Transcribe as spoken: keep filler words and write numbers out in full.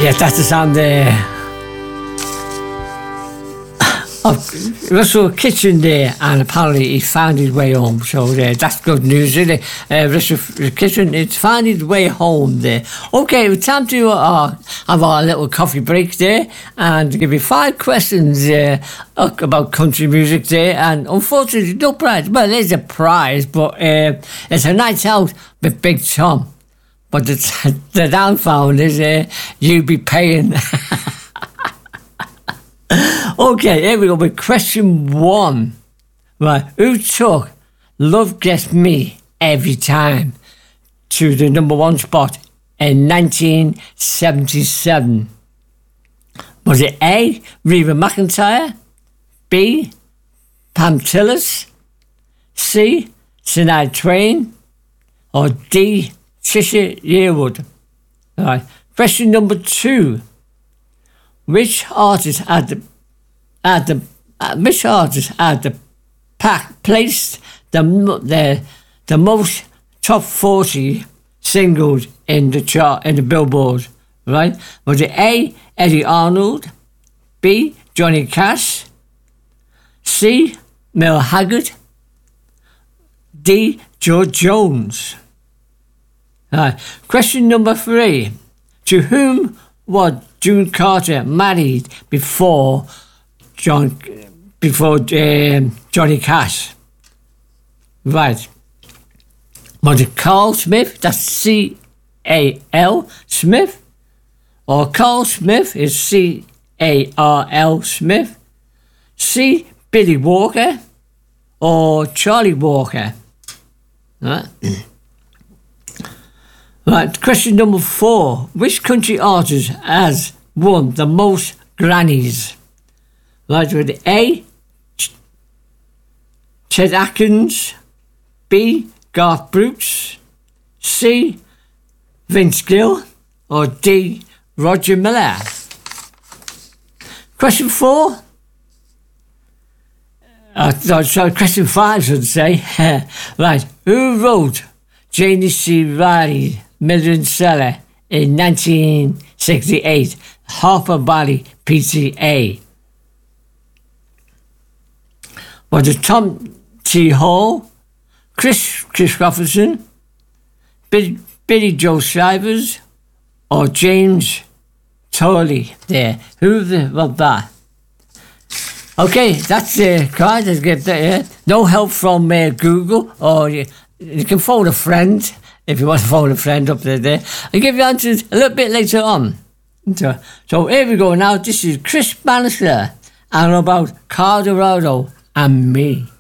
Yes, that's the sound there of Russell Kitchen there, and apparently he found his way home. So uh, that's good news, isn't it? Uh, Russell Kitchen, it's found his way home there. Okay, it's time to uh, have our little coffee break there and give you five questions uh, about country music there. And unfortunately, no prize. Well, there's a prize, but uh, it's a night out with Big Tom. But the, the downfall is uh, you be paying. Okay, here we go with question one. Right, who took Love Gets Me Every Time to the number one spot in nineteen seventy-seven? Was it A, Reba McEntire, B, Pam Tillis, C, Shania Twain, or D, Trisha Yearwood? Right, question number two. Which artist had the had the uh, which artist had the pack placed the the the most top forty singles in the chart in the Billboard? Right? Was it A, Eddie Arnold, B, Johnny Cash, C, Merle Haggard, D, George Jones? Right. Question number three. To whom was June Carter married before John, before um, Johnny Cash? Right. Was it Carl Smith? That's C A L Smith. Or Carl Smith is C A R L Smith. C, Billy Walker. Or Charlie Walker. Right. Right, question number four. Which country artist has won the most Grammys? Right, with A, Chet Atkins, B, Garth Brooks, C, Vince Gill, or D, Roger Miller? Question four. Uh, sorry, question five, I should say. Right, who wrote Janie C. Riley, Million Seller in nineteen sixty-eight, Harper Valley P T A? Was it Tom T. Hall, Chris Christopherson, Billy, Billy Joe Shivers, or James Tolley there? Who the, was that? Okay, that's the uh, card. Let's get there. Uh, no help from uh, Google, or you, you can phone a friend. If you want to phone a friend up there, there. I'll give you answers a little bit later on. So, so here we go now. This is Chris Bannister and about Colorado and me.